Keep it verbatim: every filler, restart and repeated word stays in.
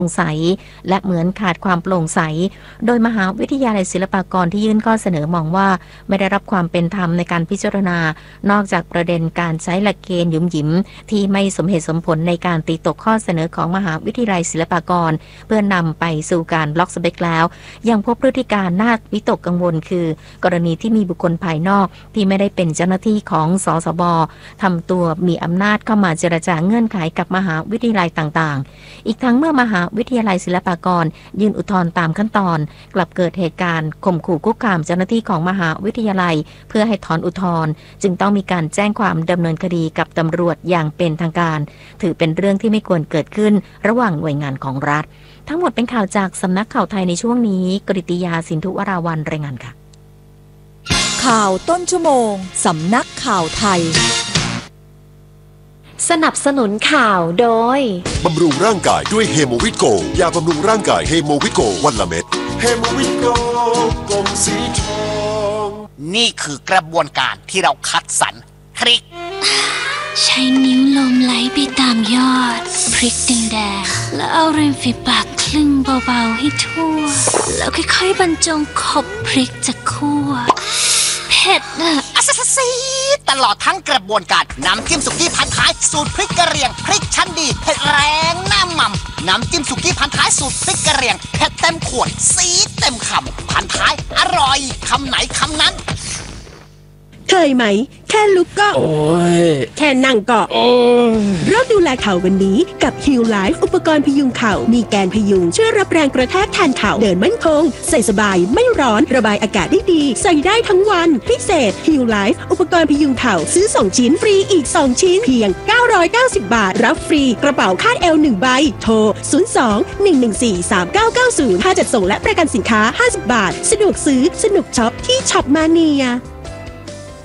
โปร่งใสและเหมือนขาดความโปร่งใสโดยมหาวิทยาลัยศิลปากรที่ยื่นข้อเสนอมองว่าไม่ได้รับความเป็นธรรมในการพิจารณานอกจากประเด็นการใช้หลักเกณฑ์หยุมหยิมที่ไม่สมเหตุสมผลในการตีตกข้อเสนอของมหาวิทยาลัยศิลปากรเพื่อนำไปสู่การบล็อกสเปคแล้วยังพบพฤติการน่าวิตกกังวลคือกรณีที่มีบุคคลภายนอกที่ไม่ได้เป็นเจ้าหน้าที่ของสสบทำตัวมีอำนาจเข้ามาเจรจาเงื่อนไขกับมหาวิทยาลัยต่างๆอีกทั้งเมื่อมหาวิทยาลัยศิลปากรยื่นอุทธรณ์ตามขั้นตอนกลับเกิดเหตุการณ์ข่มขู่คุกคามเจ้าหน้าที่ของมหาวิทยาลัยเพื่อให้ถอนอุทธรณ์จึงต้องมีการแจ้งความดำเนินคดีกับตำรวจอย่างเป็นทางการถือเป็นเรื่องที่ไม่ควรเกิดขึ้นระหว่างหน่วยงานของรัฐทั้งหมดเป็นข่าวจากสำนักข่าวไทยในช่วงนี้กฤติยาสินธุวราวัลย์รายงานค่ะข่าวต้นชั่วโมงสำนักข่าวไทยสนับสนุนข่าวโดยบำรุงร่างกายด้วยเฮโมวิโกยาบำรุงร่างกายเฮโมวิโกวันละเม็ดเฮโมวิโกกลมสีทองนี่คือกระบวนการที่เราคัดสรรพริกใช้นิ้วลมไหลไปตามยอดพริกแดงๆแล้วเอาริมฝีปากคลึงเบาๆให้ทั่วแล้วค่อยๆบรรจงขบพริกจากคั่วเผ็ดอะอัสซีตลอดทั้งกระบวนการน้ำจิ้มสุกี้พันท้ายสูตรพริกกระเหรี่ยงพริกชั้นดีเผ็ดแรงหน้าหม่ำน้ำจิ้มสุกี้พันท้ายสูตรพริกกระเหรี่ยงเผ็ดเต็มขวดซีดเต็มคำพันท้ายอร่อยคำไหนคำนั้นเคยไหมแค่ลุกก็โอ้ยแค่นั่งก็โอ้ยเริ่มดูแลเข่าวันนี้กับ Heal Life อุปกรณ์พยุงเข่ามีแกนพยุงช่วยรับแรงกระแทกแทนเข่าเดินมั่นคงใส่สบายไม่ร้อนระบายอากาศได้ดีใส่ได้ทั้งวันพิเศษ Heal Life อุปกรณ์พยุงเข่าซื้อสองชิ้นฟรีอีกสองชิ้นเพียงเก้าร้อยเก้าสิบบาทรับฟรีกระเป๋าคาดเอวหนึ่งใบโทรศูนย์ สอง หนึ่ง หนึ่ง สี่ สาม เก้า เก้า ศูนย์ค่าจัดส่งและประกันสินค้าห้าสิบบาทสะดวกซื้อสนุกช็อปที่ช็อปมาเนีย